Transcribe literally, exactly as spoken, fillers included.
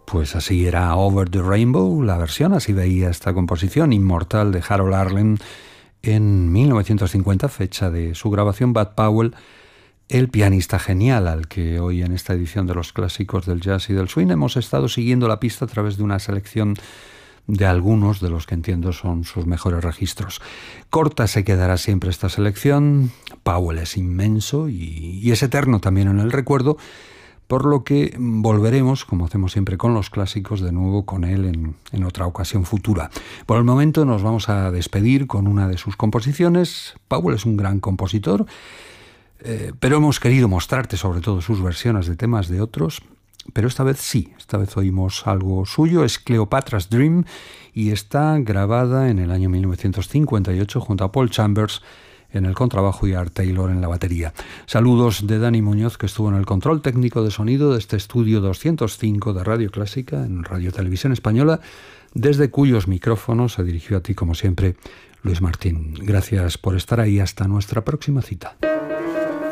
Pues así era Over the Rainbow, la versión, así veía esta composición inmortal de Harold Arlen en mil novecientos cincuenta, fecha de su grabación. Bud Powell, el pianista genial al que hoy en esta edición de los clásicos del jazz y del swing hemos estado siguiendo la pista a través de una selección de algunos de los que entiendo son sus mejores registros. Corta se quedará siempre esta selección. Powell es inmenso y, y es eterno también en el recuerdo, por lo que volveremos, como hacemos siempre con los clásicos, de nuevo con él en, en otra ocasión futura. Por el momento nos vamos a despedir con una de sus composiciones. Powell es un gran compositor, eh, pero hemos querido mostrarte sobre todo sus versiones de temas de otros. Pero esta vez sí, esta vez oímos algo suyo. Es Cleopatra's Dream y está grabada en el año mil novecientos cincuenta y ocho junto a Paul Chambers en el contrabajo y Art Taylor en la batería. Saludos de Dani Muñoz, que estuvo en el control técnico de sonido de este estudio doscientos cinco de Radio Clásica en Radio Televisión Española, desde cuyos micrófonos se dirigió a ti, como siempre, Luis Martín. Gracias por estar ahí. Hasta nuestra próxima cita.